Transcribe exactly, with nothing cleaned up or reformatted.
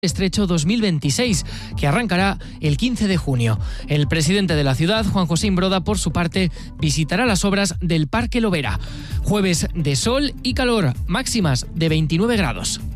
Estrecho dos mil veintiséis, que arrancará el quince de junio. El presidente de la ciudad, Juan José Imbroda, por su parte, visitará las obras del Parque Lovera. Jueves de sol y calor, máximas de veintinueve grados.